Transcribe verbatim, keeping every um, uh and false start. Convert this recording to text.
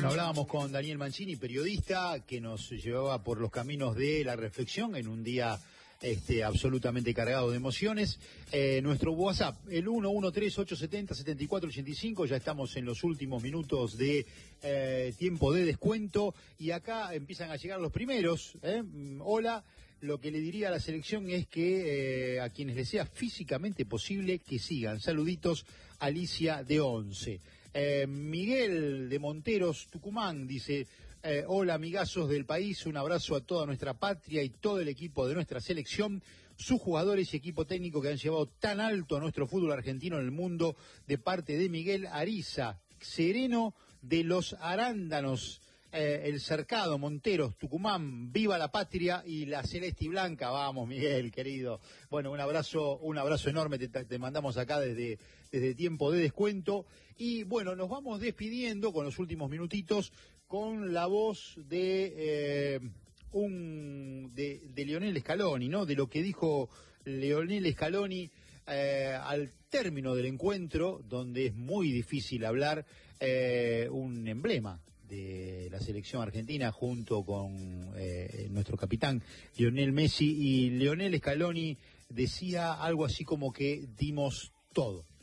Bueno, hablábamos con Daniel Mancini, periodista, que nos llevaba por los caminos de la reflexión en un día este, absolutamente cargado de emociones. Eh, nuestro WhatsApp, el uno uno tres ocho siete cero siete cuatro ocho cinco, ya estamos en los últimos minutos de eh, tiempo de descuento y acá empiezan a llegar los primeros. ¿eh? Hola, lo que le diría a la selección es que eh, a quienes les sea físicamente posible que sigan. Saluditos, Alicia de Once. Eh, Miguel de Monteros, Tucumán, dice, eh, hola amigazos del país, un abrazo a toda nuestra patria y todo el equipo de nuestra selección, sus jugadores y equipo técnico que han llevado tan alto a nuestro fútbol argentino en el mundo, de parte de Miguel Ariza, sereno de los Arándanos, eh, el Cercado, Monteros, Tucumán, viva la patria y la celeste y blanca. Vamos, Miguel, querido. Bueno, un abrazo, un abrazo enorme, te, te mandamos acá desde, desde tiempo de descuento. Y bueno, nos vamos despidiendo con los últimos minutitos con la voz de eh, un de, de Lionel Scaloni, ¿no? De lo que dijo Lionel Scaloni eh, al término del encuentro, donde es muy difícil hablar, eh, un emblema de la selección argentina junto con eh, nuestro capitán Lionel Messi, y Lionel Scaloni decía algo así como que dimos todo.